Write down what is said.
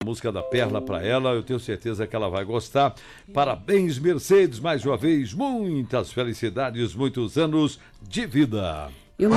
música da Perla para ela. Eu tenho certeza que ela vai gostar. Parabéns, Mercedes, mais uma vez. Muitas felicidades, muitos anos de vida.